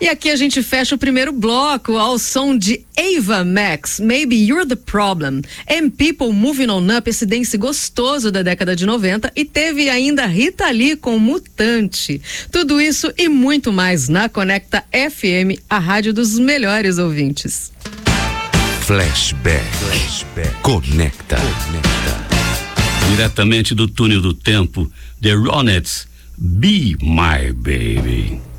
E aqui a gente fecha o primeiro bloco ao som de Ava Max, Maybe You're the Problem, and People Moving On Up, esse dance gostoso da década de 90, e teve ainda Rita Lee com Mutante. Tudo isso e muito mais na Conecta FM, a rádio dos melhores ouvintes. Flashback. Conecta. Diretamente do túnel do tempo, The Ronettes, Be My Baby.